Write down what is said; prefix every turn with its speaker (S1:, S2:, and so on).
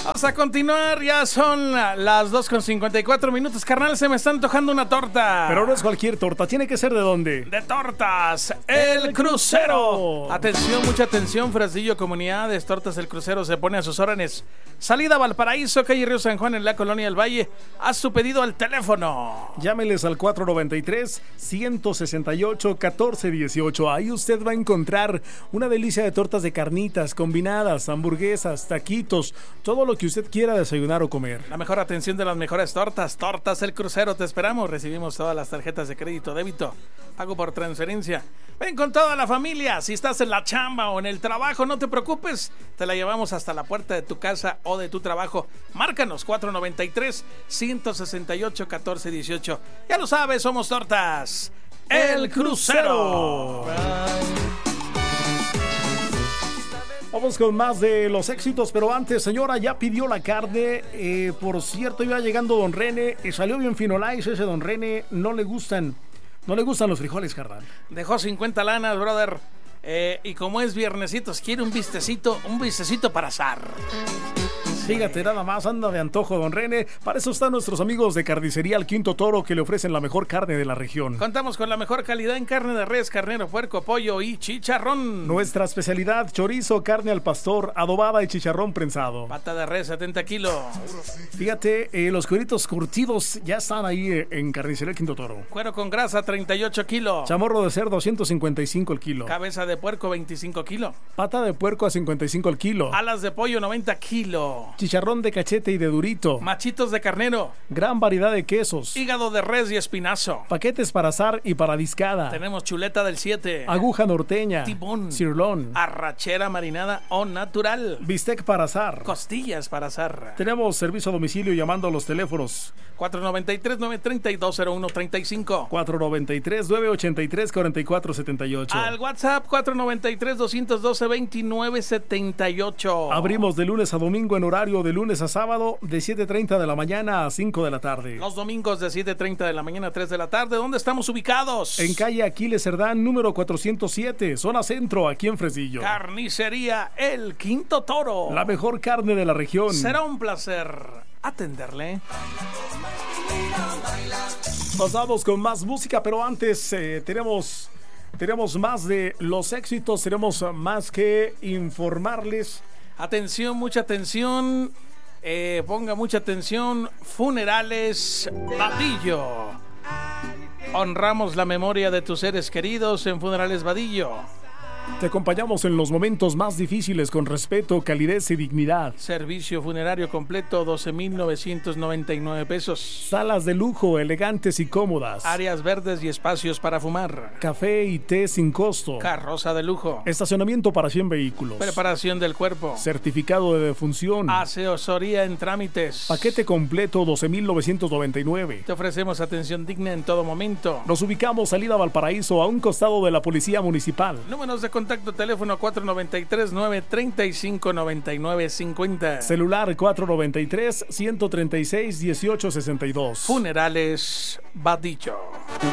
S1: Vamos a continuar, ya son las 2:54. Carnal, se me está antojando una torta.
S2: Pero no es cualquier torta, tiene que ser ¿de dónde?
S1: De Tortas El Crucero. Atención, mucha atención, Fresnillo, comunidades. Tortas El Crucero se pone a sus órdenes. Salida Valparaíso, calle Río San Juan, en la Colonia del Valle. Haz su pedido al teléfono.
S2: Llámeles al 493-168-1418. Ahí usted va a encontrar una delicia de tortas de carnitas, combinadas, hamburguesas, taquitos, todo lo que usted quiera desayunar o comer.
S1: La mejor atención de las mejores tortas. Tortas El Crucero, te esperamos. Recibimos todas las tarjetas de crédito, débito, pago por transferencia. Ven con toda la familia. Si estás en la chamba o en el trabajo, no te preocupes. Te la llevamos hasta la puerta de tu casa o de tu trabajo. Márcanos 493-168-1418. Ya lo sabes, somos Tortas El Crucero.
S2: Vamos con más de los éxitos, pero antes, señora, ya pidió la carne. Por cierto, iba llegando Don René y salió bien finolais ese Don René. No le gustan los frijoles, carnal.
S1: Dejó 50 lanas, brother. Y como es viernesitos, quiere un bistecito para asar.
S2: Fíjate, nada más anda de antojo Don René. Para eso están nuestros amigos de Carnicería El Quinto Toro, que le ofrecen la mejor carne de la región.
S1: Contamos con la mejor calidad en carne de res, carnero, puerco, pollo y chicharrón.
S2: Nuestra especialidad: chorizo, carne al pastor, adobada y chicharrón prensado.
S1: Pata de res, 70 kilos.
S2: Fíjate, los cueritos curtidos ya están ahí en Carnicería El Quinto Toro.
S1: Cuero con grasa, 38 kilos.
S2: Chamorro de cerdo, 155 el kilo.
S1: Cabeza de puerco, 25 kilos.
S2: Pata de puerco a 55 el kilo.
S1: Alas de pollo, 90 kilos.
S2: Chicharrón de cachete y de durito.
S1: Machitos de carnero.
S2: Gran variedad de quesos.
S1: Hígado de res y espinazo.
S2: Paquetes para asar y para discada.
S1: Tenemos chuleta del 7.
S2: Aguja norteña.
S1: Tibón.
S2: Sirlón.
S1: Arrachera marinada o natural.
S2: Bistec para asar.
S1: Costillas para asar.
S2: Tenemos servicio a domicilio llamando a los teléfonos
S1: 493-932-0135.
S2: 493-983-4478.
S1: Al WhatsApp 493-212-2978.
S2: Abrimos de lunes a domingo en horario de lunes a sábado de 7:30 de la mañana a 5 de la tarde.
S1: Los domingos de 7:30 de la mañana a 3 de la tarde. ¿Dónde estamos ubicados?
S2: En calle Aquiles Cerdán, número 407, zona centro, aquí en Fresnillo.
S1: Carnicería El Quinto Toro.
S2: La mejor carne de la región.
S1: Será un placer atenderle.
S2: Pasamos con más música, pero antes tenemos más de los éxitos, tenemos más que informarles.
S1: Atención, mucha atención. Ponga mucha atención. Funerales Vadillo. Honramos la memoria de tus seres queridos en Funerales Vadillo.
S2: Te acompañamos en los momentos más difíciles con respeto, calidez y dignidad.
S1: Servicio funerario completo, 12,999 pesos.
S2: Salas de lujo, elegantes y cómodas.
S1: Áreas verdes y espacios para fumar.
S2: Café y té sin costo.
S1: Carroza de lujo.
S2: Estacionamiento para 100 vehículos.
S1: Preparación del cuerpo.
S2: Certificado de defunción.
S1: Asesoría en trámites.
S2: Paquete completo, 12,999.
S1: Te ofrecemos atención digna en todo momento.
S2: Nos ubicamos salida Valparaíso, a un costado de la Policía Municipal.
S1: Números de contacto: teléfono 493-935-9950.
S2: Celular 493-136-1862.
S1: Funerales Vadillo.